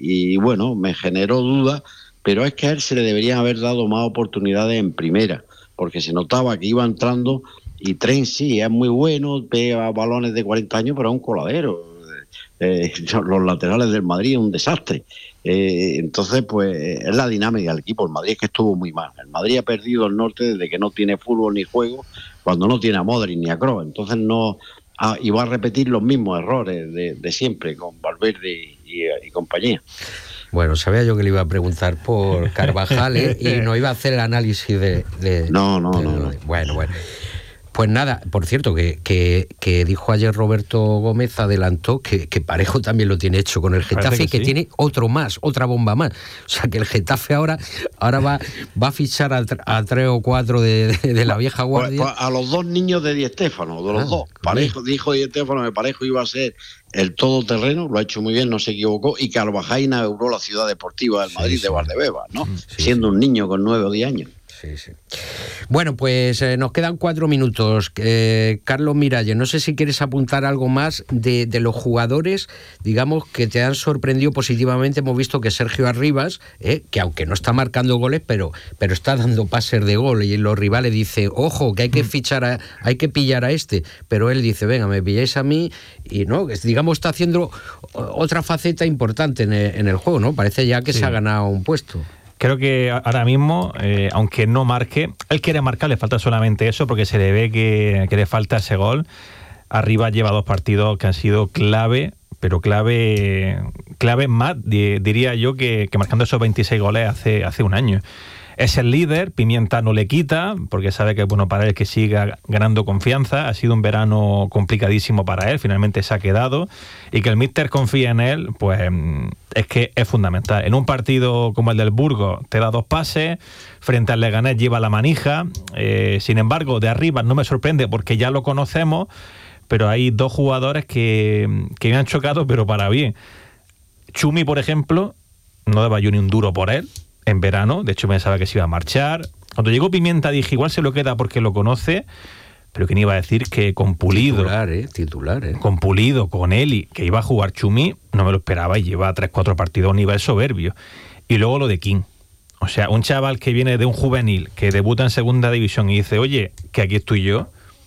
y bueno, me generó dudas, pero es que a él se le deberían haber dado más oportunidades en primera, porque se notaba que iba entrando, y Trent sí, es muy bueno, pega balones de 40 años, pero es un coladero. Los laterales del Madrid, un desastre. Entonces, pues, es la dinámica del equipo. El Madrid es que estuvo muy mal. El Madrid ha perdido el norte desde que no tiene fútbol ni juego, cuando no tiene a Modric ni a Kroos. Entonces no... y va a repetir los mismos errores de siempre con Valverde y compañía. Bueno, sabía yo que le iba a preguntar por Carvajal, y no iba a hacer el análisis de... No. Bueno. Pues nada, por cierto, que dijo ayer Roberto Gómez, adelantó que Parejo también lo tiene hecho con el Getafe, que tiene otra bomba más. O sea, que el Getafe ahora va a fichar a 3 o 4 de la vieja guardia. Pues a los 2 niños de Di Stéfano, de los 2. Parejo, dijo Di Stéfano que Parejo iba a ser el todoterreno, lo ha hecho muy bien, no se equivocó, y Carvajal inauguró la ciudad deportiva del Madrid de Valdebebas, ¿no? Siendo un niño con 9 o 10 años. Sí. Bueno, pues nos quedan 4 minutos. Carlos Miralles, no sé si quieres apuntar algo más de los jugadores, digamos, que te han sorprendido positivamente. Hemos visto que Sergio Arribas, que aunque no está marcando goles, pero está dando pases de gol, y los rivales dicen, ojo, que hay que fichar, hay que pillar a este, pero él dice, venga, me pilláis a mí, y no, digamos, está haciendo otra faceta importante en el juego, ¿no? Parece ya que se ha ganado un puesto. Creo que ahora mismo, aunque no marque, él quiere marcar, le falta solamente eso, porque se le ve que le falta ese gol. Arriba lleva 2 partidos que han sido clave, pero clave más, diría yo, que marcando esos 26 goles hace un año. Es el líder, Pimienta no le quita, porque sabe que es bueno para él que siga ganando confianza. Ha sido un verano complicadísimo para él, finalmente se ha quedado, y que el míster confíe en él, pues es que es fundamental. En un partido como el del Burgos te da 2 pases, frente al Leganés lleva la manija, sin embargo de Arribas no me sorprende porque ya lo conocemos, pero hay 2 jugadores que me han chocado, pero para bien. Chumi, por ejemplo, no daba yo ni un duro por él en verano, de hecho pensaba que se iba a marchar. Cuando llegó Pimienta dije, igual se lo queda porque lo conoce, pero ¿quién iba a decir que con Pulido? Titular. Con Pulido, con Eli, que iba a jugar Chumi, no me lo esperaba, y lleva 3-4 partidos a un nivel soberbio. Y luego lo de King. O sea, un chaval que viene de un juvenil, que debuta en segunda división y dice, oye, que aquí estoy yo,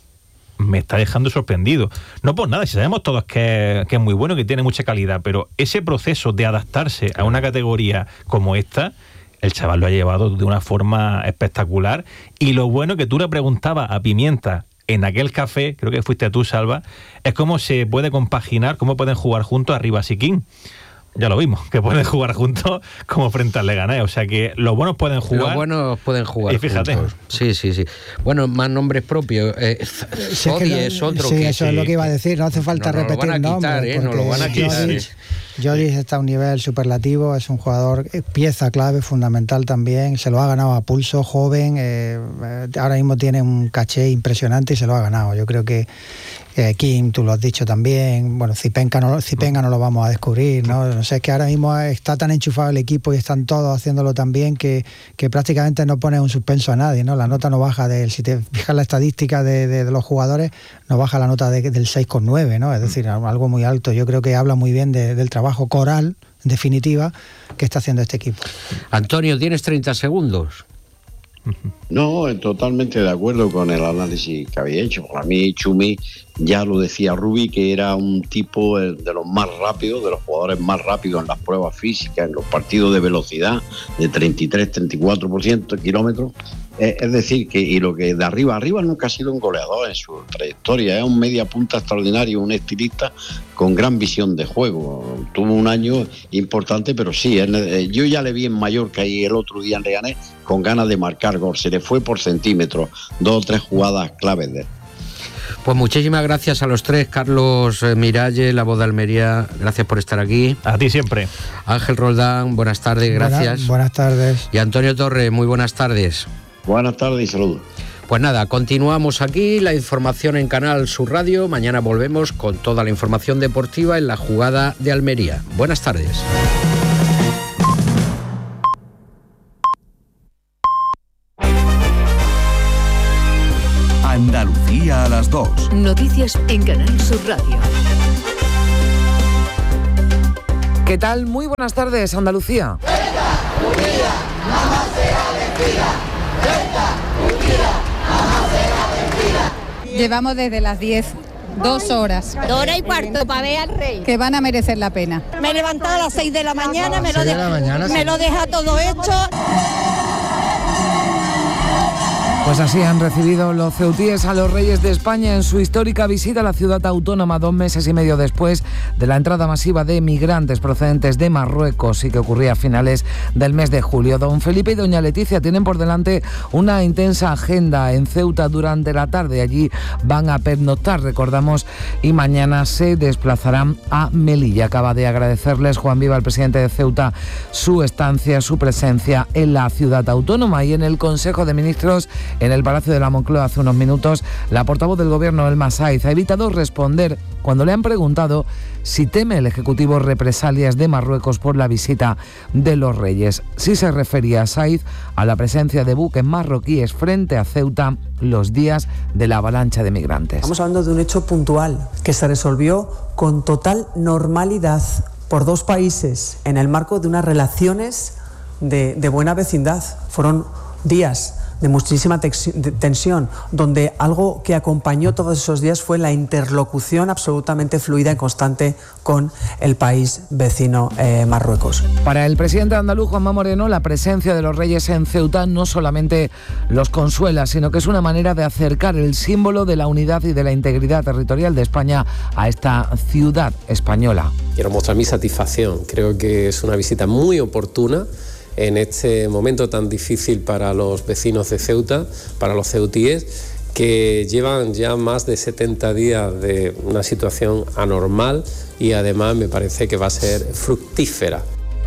me está dejando sorprendido. No por nada, si sabemos todos que es muy bueno, que tiene mucha calidad, pero ese proceso de adaptarse a una categoría como esta, el chaval lo ha llevado de una forma espectacular. Y lo bueno que tú le preguntabas a Pimienta en aquel café, creo que fuiste tú, Salva, es cómo se puede compaginar, cómo pueden jugar juntos Arribas y King. Ya lo vimos, que pueden jugar juntos como frente al Leganés. O sea que los buenos pueden jugar. Y fíjate. Juntos. Sí. Bueno, más nombres propios. Zodi es otro que... eso es lo que iba a decir. No hace falta repetir nombres. No lo van a quitar. Jodic está a un nivel superlativo. Es un jugador, pieza clave, fundamental también. Se lo ha ganado a pulso, joven. Ahora mismo tiene un caché impresionante y se lo ha ganado. Yo creo que Kim, tú lo has dicho también, bueno, Zipenka no lo vamos a descubrir, ¿no? No sé, es que ahora mismo está tan enchufado el equipo y están todos haciéndolo tan bien que prácticamente no pone un suspenso a nadie, ¿no? La nota no baja si te fijas la estadística de los jugadores, no baja la nota del 6,9, ¿no? Es decir, algo muy alto. Yo creo que habla muy bien del trabajo coral, en definitiva, que está haciendo este equipo. Antonio, tienes 30 segundos. No, totalmente de acuerdo con el análisis que había hecho. Para mí, Chumi, ya lo decía Rubi, que era un tipo de los más rápidos, de los jugadores más rápidos en las pruebas físicas, en los partidos de velocidad, de 33-34% kilómetros. Es decir, y lo que de arriba nunca ha sido un goleador en su trayectoria, es un media punta extraordinario, un estilista con gran visión de juego. Tuvo un año importante, pero sí, yo ya le vi en Mallorca y el otro día en Leganés con ganas de marcar gol, se le fue por centímetros, 2 o 3 jugadas claves de él. Pues muchísimas gracias a los 3, Carlos Miralles, La Voz de Almería, gracias por estar aquí. A ti siempre. Ángel Roldán, buenas tardes, gracias. Buenas tardes. Y Antonio Torres, muy buenas tardes. Buenas tardes y saludos. Pues nada, continuamos aquí, la información en Canal Sur Radio. Mañana volvemos con toda la información deportiva en La Jugada de Almería. Buenas tardes. Andalucía a las 2. Noticias en Canal Sur Radio. ¿Qué tal? Muy buenas tardes, Andalucía. Llevamos desde las 10, 2 horas. 2 horas y cuarto para ver al rey. Que van a merecer la pena. Me he levantado a las 6 de la mañana, me lo deja todo hecho. Pues así han recibido los ceutíes a los Reyes de España en su histórica visita a la ciudad autónoma 2 meses y medio después de la entrada masiva de migrantes procedentes de Marruecos y que ocurría a finales del mes de julio. Don Felipe y doña Leticia tienen por delante una intensa agenda en Ceuta durante la tarde. Allí van a pernoctar, recordamos, y mañana se desplazarán a Melilla. Acaba de agradecerles Juan Viva, el presidente de Ceuta, su estancia, su presencia en la ciudad autónoma. Y en el Consejo de Ministros, en el Palacio de la Moncloa hace unos minutos, la portavoz del Gobierno, Elma Saiz, ha evitado responder cuando le han preguntado si teme el Ejecutivo represalias de Marruecos por la visita de los Reyes. Sí se refería a Saiz a la presencia de buques marroquíes frente a Ceuta los días de la avalancha de migrantes. Estamos hablando de un hecho puntual que se resolvió con total normalidad por 2 países en el marco de unas relaciones de buena vecindad. Fueron días de muchísima tensión, donde algo que acompañó todos esos días fue la interlocución absolutamente fluida y constante con el país vecino Marruecos. Para el presidente andaluz, Juanma Moreno, la presencia de los Reyes en Ceuta no solamente los consuela, sino que es una manera de acercar el símbolo de la unidad y de la integridad territorial de España a esta ciudad española. Quiero mostrar mi satisfacción. Creo que es una visita muy oportuna en este momento tan difícil para los vecinos de Ceuta, para los ceutíes, que llevan ya más de 70 días de una situación anormal y además me parece que va a ser fructífera.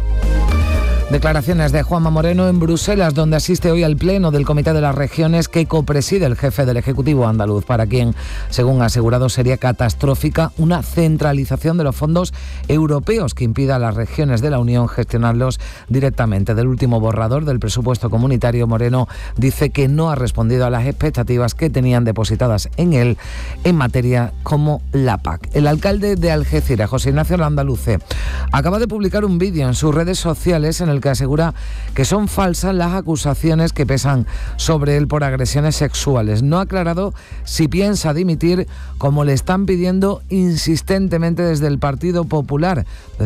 Declaraciones de Juanma Moreno en Bruselas, donde asiste hoy al pleno del Comité de las Regiones que copreside el jefe del Ejecutivo andaluz, para quien, según ha asegurado, sería catastrófica una centralización de los fondos europeos que impida a las regiones de la Unión gestionarlos directamente. Del último borrador del presupuesto comunitario, Moreno dice que no ha respondido a las expectativas que tenían depositadas en él en materia como la PAC. El alcalde de Algeciras, José Ignacio Landaluce, acaba de publicar un vídeo en sus redes sociales en el que asegura que son falsas las acusaciones que pesan sobre él por agresiones sexuales. No ha aclarado si piensa dimitir, como le están pidiendo insistentemente desde el Partido Popular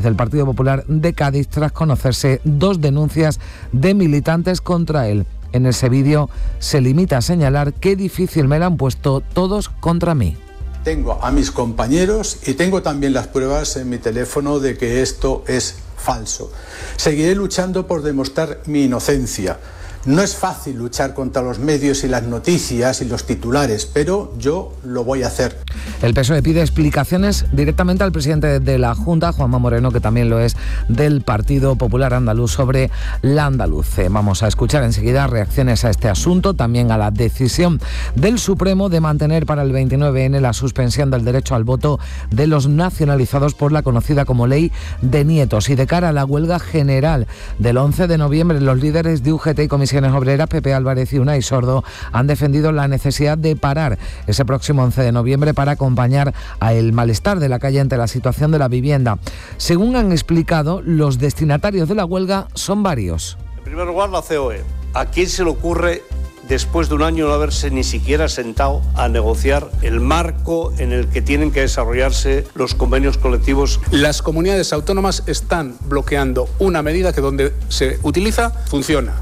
de Cádiz, tras conocerse 2 denuncias de militantes contra él. En ese vídeo se limita a señalar qué difícil me la han puesto todos contra mí. Tengo a mis compañeros y tengo también las pruebas en mi teléfono de que esto es falso. Seguiré luchando por demostrar mi inocencia. No es fácil luchar contra los medios y las noticias y los titulares, pero yo lo voy a hacer. El PSOE pide explicaciones directamente al presidente de la Junta, Juanma Moreno, que también lo es del Partido Popular Andaluz, sobre la Andaluce. Vamos a escuchar enseguida reacciones a este asunto, también a la decisión del Supremo de mantener para el 29N la suspensión del derecho al voto de los nacionalizados por la conocida como Ley de Nietos. Y de cara a la huelga general del 11 de noviembre, los líderes de UGT y Comisiones Obreras, Pepe Álvarez y Unai Sordo, han defendido la necesidad de parar ese próximo 11 de noviembre para acompañar a el malestar de la calle ante la situación de la vivienda. Según han explicado, los destinatarios de la huelga son varios. En primer lugar, la COE. ¿A quién se le ocurre, después de un año, no haberse ni siquiera sentado a negociar el marco en el que tienen que desarrollarse los convenios colectivos? Las comunidades autónomas están bloqueando una medida que donde se utiliza, funciona.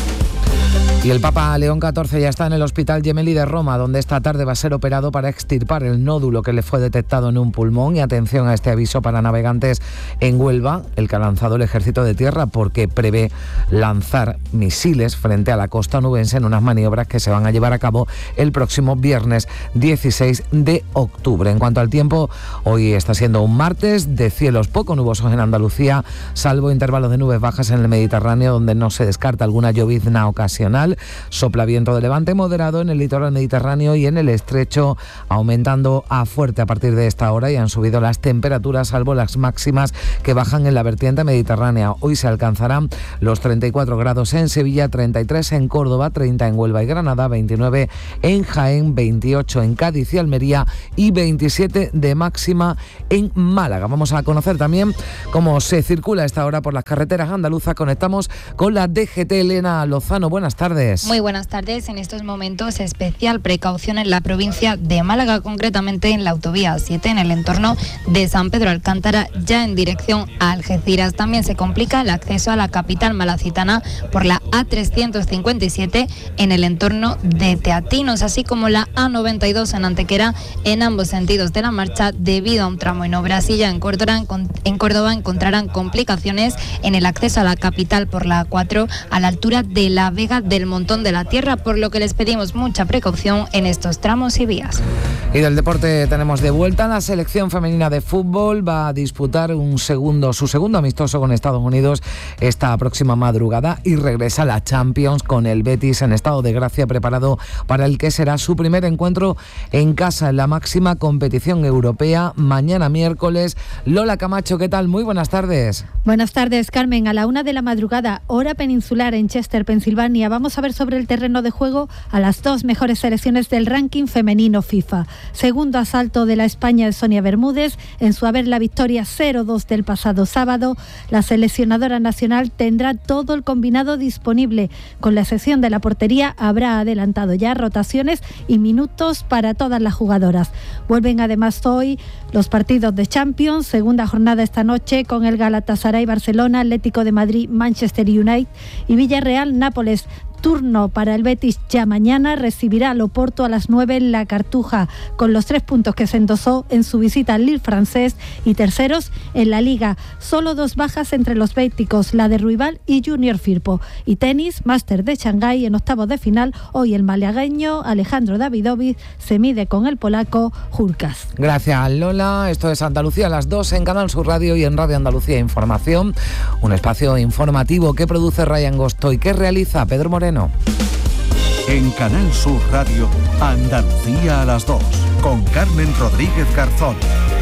Y el Papa León XIV ya está en el Hospital Gemelli de Roma, donde esta tarde va a ser operado para extirpar el nódulo que le fue detectado en un pulmón. Y atención a este aviso para navegantes en Huelva, el que ha lanzado el Ejército de Tierra, porque prevé lanzar misiles frente a la costa onubense en unas maniobras que se van a llevar a cabo el próximo viernes 16 de octubre. En cuanto al tiempo, hoy está siendo un martes de cielos poco nubosos en Andalucía, salvo intervalos de nubes bajas en el Mediterráneo, donde no se descarta alguna llovizna ocasional. Sopla viento de levante moderado en el litoral mediterráneo y en el estrecho, aumentando a fuerte a partir de esta hora, y han subido las temperaturas, salvo las máximas que bajan en la vertiente mediterránea. Hoy se alcanzarán los 34 grados en en Sevilla, 33 en Córdoba, 30 en Huelva y Granada, 29 en Jaén, 28 en Cádiz y Almería y 27 de máxima en Málaga. Vamos a conocer también cómo se circula a esta hora por las carreteras andaluzas. Conectamos con la DGT. Elena Lozano, buenas tardes. Muy buenas tardes. En estos momentos especial precaución en la provincia de Málaga, concretamente en la autovía 7 en el entorno de San Pedro Alcántara, ya en dirección a Algeciras. También se complica el acceso a la capital malacitana por la A357 en el entorno de Teatinos, así como la A92 en Antequera en ambos sentidos de la marcha debido a un tramo en obras. Y ya en Córdoba encontrarán complicaciones en el acceso a la capital por la A4 a la altura de la Vega del Montón de la Tierra, por lo que les pedimos mucha precaución en estos tramos y vías. Y del deporte tenemos de vuelta. La selección femenina de fútbol va a disputar su segundo amistoso con Estados Unidos esta próxima madrugada y regresa a la Champions con el Betis en estado de gracia, preparado para el que será su primer encuentro en casa en la máxima competición europea mañana miércoles. Lola Camacho, ¿qué tal? Muy buenas tardes. Buenas tardes, Carmen. A la 1 de la madrugada, hora peninsular en Chester, Pensilvania, vamos a ver sobre el terreno de juego a las dos mejores selecciones del ranking femenino FIFA. Segundo asalto de la España de Sonia Bermúdez, en su haber la victoria 0-2 del pasado sábado. La seleccionadora nacional tendrá todo el combinado disponible. Con la excepción de la portería, habrá adelantado ya rotaciones y minutos para todas las jugadoras. Vuelven además hoy los partidos de Champions, segunda jornada esta noche con el Galatasaray Barcelona, Atlético de Madrid, Manchester United y Villarreal Nápoles. Turno para el Betis ya mañana, recibirá al Oporto a las 9 en la Cartuja, con los 3 puntos que se endosó en su visita al Lille francés y terceros en la Liga. Solo 2 bajas entre los béticos, la de Ruibal y Junior Firpo. Y tenis, Máster de Shanghái en octavos de final. Hoy el malagueño Alejandro Davidovich se mide con el polaco Hurkacz. Gracias, Lola. Esto es Andalucía a las 2 en Canal Sur Radio y en Radio Andalucía Información. Un espacio informativo que produce Ryan Gosto y que realiza Pedro Moreno. En Canal Sur Radio, Andalucía a las 2, con Carmen Rodríguez Garzón.